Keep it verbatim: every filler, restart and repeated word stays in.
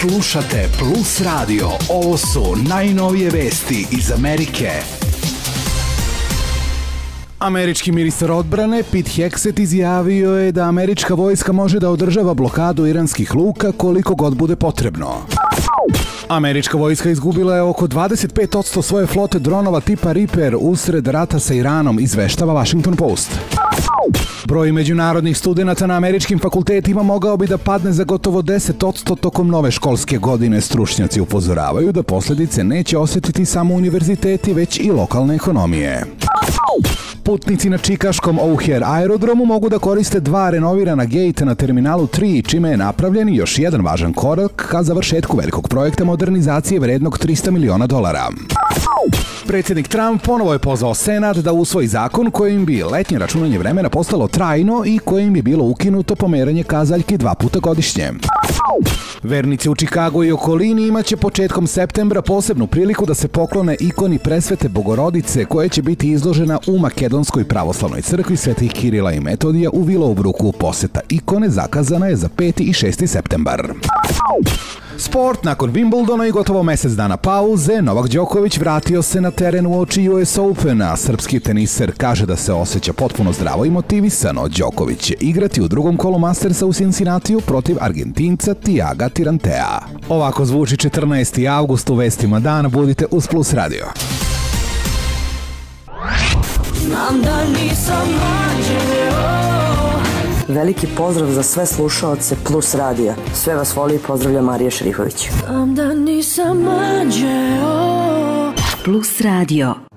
Slušate Plus Radio. Ovo su najnovije vesti iz Amerike. Američki ministar odbrane Pete Hegseth izjavio je da američka vojska može da održava blokadu iranskih luka koliko god bude potrebno. Američka vojska izgubila je oko dvadeset pet posto svoje flote dronova tipa Reaper usred rata sa Iranom, izveštava Washington Post. Broj međunarodnih studenata na američkim fakultetima mogao bi da padne za gotovo deset posto tokom nove školske godine. Stručnjaci upozoravaju da posljedice neće osjetiti samo univerziteti, već i lokalne ekonomije. Putnici na čikaškom O'Hare aerodromu mogu da koriste dva renovirana gejta na terminalu tri, čime je napravljen još jedan važan korak ka završetku velikog projekta modernizacije vrednog trista miliona dolara. Predsjednik Trump ponovo je pozvao Senat da usvoji zakon kojim bi letnje računanje vremena postalo trajno i kojim bi bilo ukinuto pomeranje kazaljki dva puta godišnje. Vernici u Čikagu i okolini imaće početkom septembra posebnu priliku da se poklone ikoni Presvete Bogorodice, koja će biti izložena u Makedonskoj pravoslavnoj crkvi Svetih Kirila i Metodija u Willowbrooku. Poseta ikone zakazana je za peti i šesti septembar. Sport. Nakon Wimbledona i gotovo mjesec dana pauze, Novak Đoković vratio se na teren uoči U S Opena. Srpski teniser kaže da se osjeća potpuno zdravo i motivisano. Đoković će igrati u drugom kolu Mastersa u Cincinnatiju protiv Argentinca Tiaga Tirantea. Ovako zvuči četrnaesti avgust u vestima dana. Budite uz Plus Radio. Znam da nisam anđeo. Veliki pozdrav za sve slušaoce Plus Radija. Sve vas voli i pozdravlja Marija Šerifović. Znam da nisam anđeo. Plus Radio.